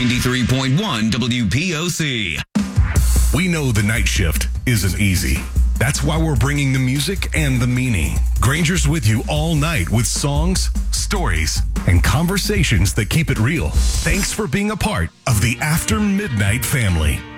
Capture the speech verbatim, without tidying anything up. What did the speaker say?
ninety-three point one W P O C. We know the night shift isn't easy. That's why we're bringing the music and the meaning. Granger's with you all night with songs, stories, and conversations that keep it real. Thanks for being a part of the After Midnight family.